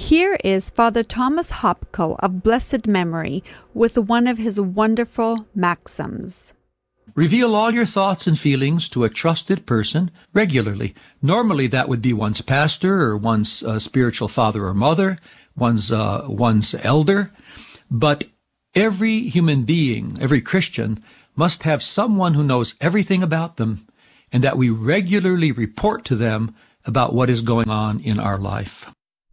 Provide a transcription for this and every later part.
Here is Father Thomas Hopko of blessed memory with one of his wonderful maxims. Reveal all your thoughts and feelings to a trusted person regularly. Normally that would be one's pastor or one's spiritual father or mother, one's elder. But every human being, every Christian, must have someone who knows everything about them, and that we regularly report to them about what is going on in our life.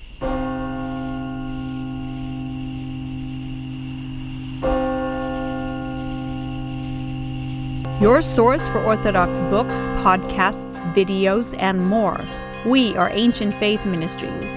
Your source for Orthodox books, podcasts, videos, and more. We are Ancient Faith Ministries.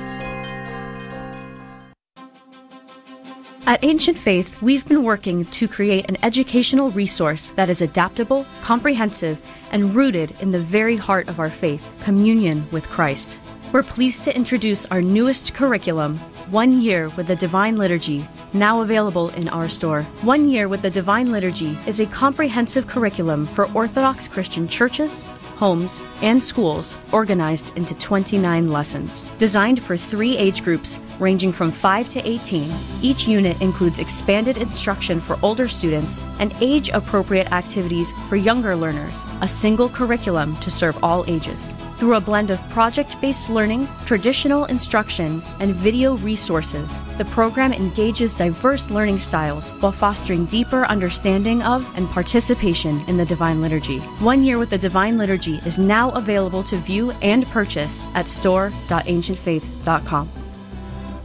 At Ancient Faith, we've been working to create an educational resource that is adaptable, comprehensive, and rooted in the very heart of our faith, communion with Christ. We're pleased to introduce our newest curriculum, 1 Year with the Divine Liturgy, now available in our store. 1 Year with the Divine Liturgy is a comprehensive curriculum for Orthodox Christian churches, homes, and schools organized into 29 lessons. Designed for 3 age groups ranging from 5 to 18, each unit includes expanded instruction for older students and age-appropriate activities for younger learners, a single curriculum to serve all ages. Through a blend of project-based learning, traditional instruction, and video resources, the program engages diverse learning styles while fostering deeper understanding of and participation in the Divine Liturgy. 1 Year with the Divine Liturgy is now available to view and purchase at store.ancientfaith.com.